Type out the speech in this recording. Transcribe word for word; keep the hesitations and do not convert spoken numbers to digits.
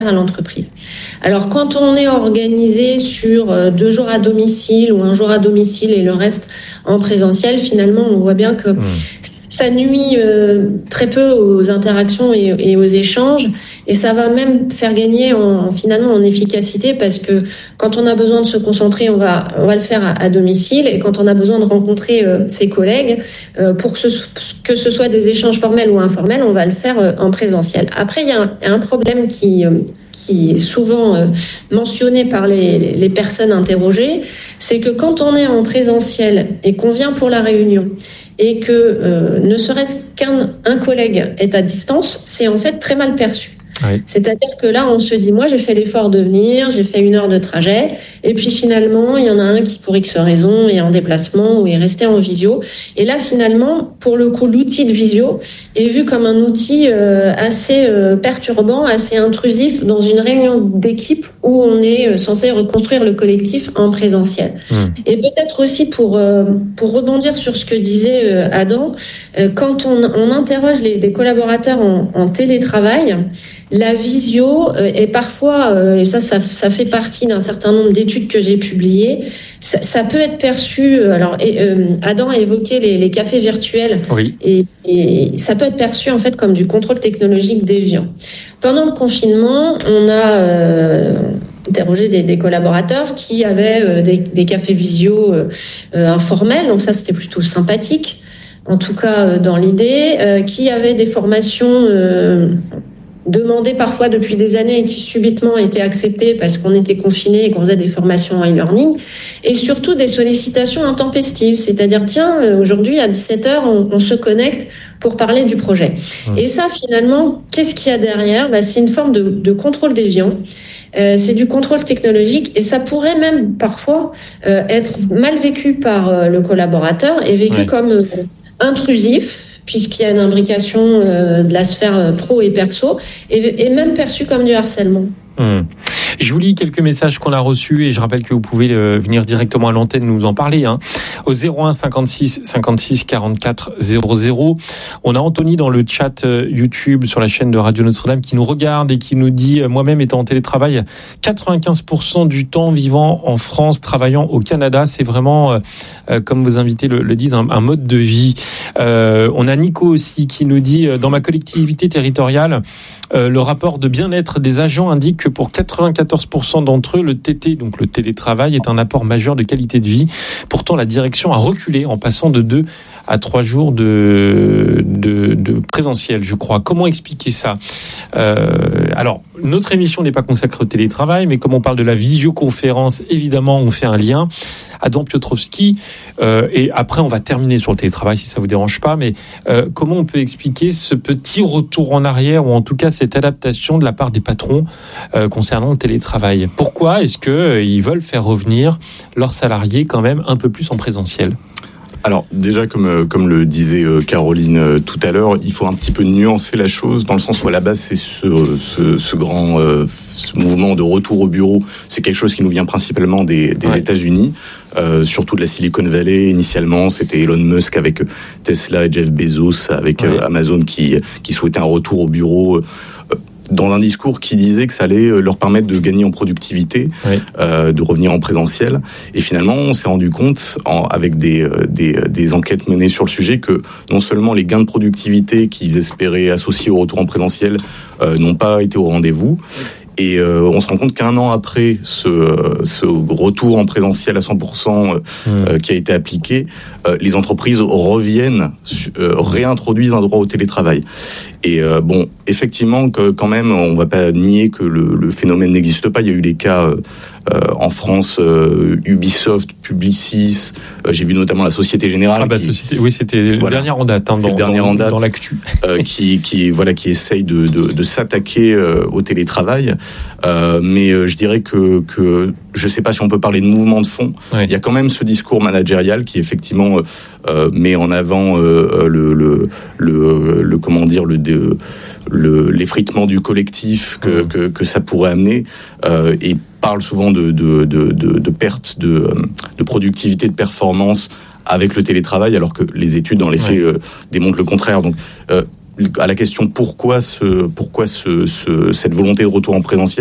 à l'entreprise. Alors, quand on est organisé sur euh, deux jours à domicile ou un jour à domicile et le reste en présentiel, finalement, on voit bien que mmh. ça nuit euh, très peu aux interactions et, et aux échanges, et ça va même faire gagner en, finalement en efficacité, parce que quand on a besoin de se concentrer, on va on va le faire à, à domicile, et quand on a besoin de rencontrer euh, ses collègues, euh, pour que ce, que ce soit des échanges formels ou informels, on va le faire euh, en présentiel. Après, il y a un, un problème qui euh, qui est souvent euh, mentionné par les, les personnes interrogées, c'est que quand on est en présentiel et qu'on vient pour la réunion, et que euh, ne serait-ce qu'un un collègue est à distance, c'est en fait très mal perçu. Oui. C'est-à-dire que là, on se dit, moi, j'ai fait l'effort de venir, j'ai fait une heure de trajet, et puis finalement, il y en a un qui, pour X raison, est en déplacement ou est resté en visio. Et là, finalement, pour le coup, l'outil de visio est vu comme un outil euh, assez euh, perturbant, assez intrusif dans une réunion d'équipe où on est censé reconstruire le collectif en présentiel. Mmh. Et peut-être aussi pour euh, pour rebondir sur ce que disait euh, Adam, euh, quand on, on interroge les, les collaborateurs en, en télétravail, la visio est parfois, et ça, ça, ça fait partie d'un certain nombre d'études que j'ai publiées, ça, ça peut être perçu. Alors, et, euh, Adam a évoqué les, les cafés virtuels, oui. et, et ça peut être perçu en fait comme du contrôle technologique déviant. Pendant le confinement, on a euh, interrogé des, des collaborateurs qui avaient euh, des, des cafés visio euh, informels, donc ça c'était plutôt sympathique, en tout cas euh, dans l'idée, euh, qui avaient des formations euh, demandées parfois depuis des années et qui subitement étaient acceptées parce qu'on était confinés et qu'on faisait des formations en e-learning, et surtout des sollicitations intempestives, c'est-à-dire tiens, aujourd'hui à dix-sept heures on, on se connecte pour parler du projet. Mmh. Et ça finalement, qu'est-ce qu'il y a derrière ? Bah, c'est une forme de, de contrôle déviant. Euh, c'est du contrôle technologique, et ça pourrait même parfois euh, être mal vécu par euh, le collaborateur et vécu ouais. comme euh, intrusif, puisqu'il y a une imbrication euh, de la sphère pro et perso, et, et même perçu comme du harcèlement. Mmh. Je vous lis quelques messages qu'on a reçus, et je rappelle que vous pouvez euh, venir directement à l'antenne nous en parler, hein. Au zéro un cinquante-six cinquante-six quarante-quatre zéro zéro. On a Anthony dans le chat euh, YouTube sur la chaîne de Radio Notre-Dame qui nous regarde et qui nous dit euh, moi-même étant en télétravail quatre-vingt-quinze pour cent du temps vivant en France, travaillant au Canada, c'est vraiment, euh, euh, comme vos invités le, le disent, un, un mode de vie. Euh, on a Nico aussi qui nous dit euh, dans ma collectivité territoriale, euh, le rapport de bien-être des agents indique que pour quatre-vingt-quatorze pour cent d'entre eux, le T T, donc le télétravail, est un apport majeur de qualité de vie. Pourtant, la direction a reculé en passant de deux à trois jours de, de, de présentiel, je crois. Comment expliquer ça ? euh, Alors, notre émission n'est pas consacrée au télétravail, mais comme on parle de la visioconférence, évidemment, on fait un lien. Adam Piotrowski, euh, et après, on va terminer sur le télétravail, si ça vous dérange pas, mais euh, comment on peut expliquer ce petit retour en arrière, ou en tout cas cette adaptation de la part des patrons euh, concernant le télétravail ? Pourquoi est-ce qu'ils euh, veulent faire revenir leurs salariés quand même un peu plus en présentiel ? Alors déjà, comme comme le disait Caroline tout à l'heure, il faut un petit peu nuancer la chose, dans le sens où à la base c'est ce ce, ce grand euh, ce mouvement de retour au bureau, c'est quelque chose qui nous vient principalement des, des ouais. États-Unis, euh, surtout de la Silicon Valley. Initialement, c'était Elon Musk avec Tesla et Jeff Bezos avec ouais. euh, Amazon qui qui souhaitait un retour au bureau. Euh, dans un discours qui disait que ça allait leur permettre de gagner en productivité, oui. euh, de revenir en présentiel. Et finalement, on s'est rendu compte, en, avec des, des, des enquêtes menées sur le sujet, que non seulement les gains de productivité qu'ils espéraient associer au retour en présentiel euh, n'ont pas été au rendez-vous, et euh, on se rend compte qu'un an après ce, ce retour en présentiel à cent pour cent euh, mmh. qui a été appliqué, euh, les entreprises reviennent, euh, réintroduisent un droit au télétravail. Et euh, bon, effectivement, que, quand même, on ne va pas nier que le, le phénomène n'existe pas. Il y a eu des cas euh, euh, en France, euh, Ubisoft, Publicis. Euh, j'ai vu notamment la Société Générale. Ah bah qui, société, oui, c'était le voilà, dernier en date, hein, dans, le dernier dans, en date dans l'actu, euh, qui, qui voilà, qui essaye de, de, de s'attaquer euh, au télétravail. Euh, mais euh, je dirais que que je sais pas si on peut parler de mouvement de fond. Ouais. Il y a quand même ce discours managérial qui effectivement euh, euh, met en avant euh, le, le le le comment dire le de, le l'effritement du collectif que, mmh. que que ça pourrait amener, euh, et parle souvent de de de de, de perte de de productivité, de performance avec le télétravail, alors que les études dans les faits ouais. euh, démontrent le contraire. Donc euh, à la question pourquoi ce, pourquoi ce, ce, cette volonté de retour en présentiel.